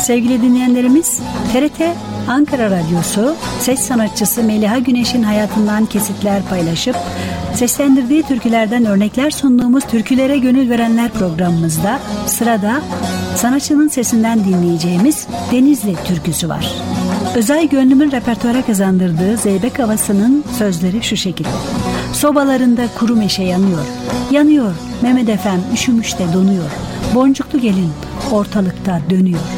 Sevgili dinleyenlerimiz, TRT Ankara Radyosu ses sanatçısı Meliha Güneş'in hayatından kesitler paylaşıp seslendirdiği türkülerden örnekler sunduğumuz Türkülere Gönül Verenler programımızda sırada sanatçının sesinden dinleyeceğimiz Denizli türküsü var. Özay Gönlüm'ün repertuara kazandırdığı Zeybek Havası'nın sözleri şu şekilde. Sobalarında kuru meşe yanıyor, yanıyor, Mehmet Efem üşümüş de donuyor, boncuklu gelin ortalıkta dönüyor.